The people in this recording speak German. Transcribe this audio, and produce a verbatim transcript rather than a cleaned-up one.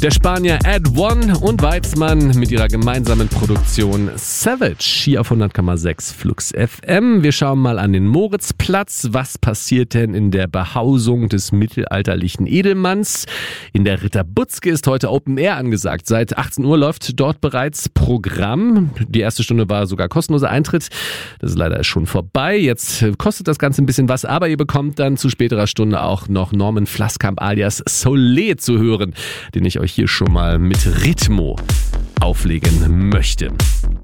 Der Spanier Ed One und Weizmann mit ihrer gemeinsamen Produktion Savage hier auf hundert Komma sechs Flux F M. Wir schauen mal an den Moritzplatz. Was passiert denn in der Behausung des mittelalterlichen Edelmanns? In der Ritter Butzke ist heute Open Air angesagt. Seit achtzehn Uhr läuft dort bereits Programm. Die erste Stunde war sogar kostenloser Eintritt. Das ist leider schon vorbei. Jetzt kostet das Ganze ein bisschen was, aber ihr bekommt dann zu späterer Stunde auch noch Norman Flasskamp alias Solé zu hören, den ich euch hier schon mal mit Ritmo auflegen möchte.